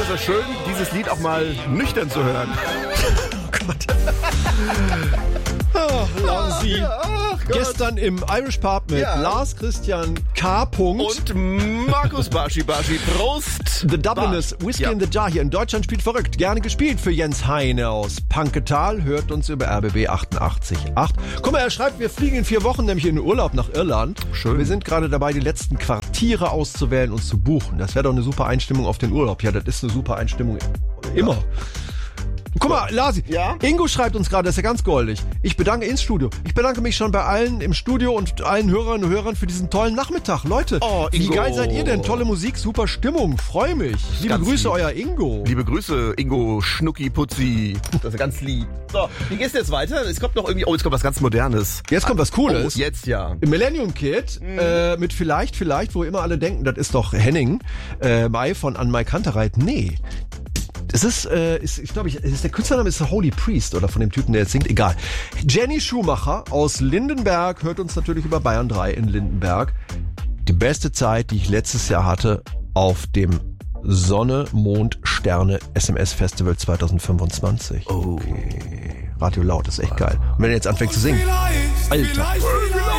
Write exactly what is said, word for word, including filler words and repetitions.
ist es schön, dieses Lied auch mal nüchtern zu hören. Oh Gott. Ach, Lausi. Ach Gott. Gestern im Irish Pub mit Ja. Lars Christian K. Und Markus Baschi Baschi. Prost. The Dubliners, Bar. Whiskey Ja. in the Jar hier in Deutschland spielt verrückt. Gerne gespielt für Jens Heine aus Panketal. Hört uns über R B B achtundachtzig Komma acht. Guck mal, er schreibt, wir fliegen in vier Wochen nämlich in den Urlaub nach Irland. Schön. Wir sind gerade dabei, die letzten Quartiere auszuwählen und zu buchen. Das wäre doch eine super Einstimmung auf den Urlaub. Ja, das ist eine super Einstimmung immer. Ja. Guck mal, Lasi, Ja? Ingo schreibt uns gerade, das ist ja ganz goldig. Ich bedanke ins Studio. Ich bedanke mich schon bei allen im Studio und allen Hörerinnen und Hörern für diesen tollen Nachmittag. Leute, Oh, wie Ingo. geil seid ihr denn? Tolle Musik, super Stimmung, freue mich. Liebe Ganz Grüße, lieb. euer Ingo. Liebe Grüße, Ingo Schnucki Putzi. Das ist ganz lieb. So, wie geht's jetzt weiter? Es kommt noch irgendwie, oh, jetzt kommt was ganz Modernes. Jetzt kommt was Cooles. Oh, jetzt ja. Im Millennium Kid äh, mit Vielleicht, Vielleicht, wo immer alle denken, das ist doch Henning äh, Mai von An Mai Kantereit. Nee. Es ist, äh, ist, ich glaube, ich, ist der Künstlername ist Holy Priest oder von dem Typen, der jetzt singt. Egal. Jenny Schumacher aus Lindenberg hört uns natürlich über Bayern drei in Lindenberg. Die beste Zeit, die ich letztes Jahr hatte auf dem Sonne, Mond, Sterne S M S Festival zwanzig fünfundzwanzig. Oh. Okay. Radio Laut, ist echt geil. Und wenn er jetzt anfängt zu singen. Vielleicht, Alter. vielleicht, vielleicht.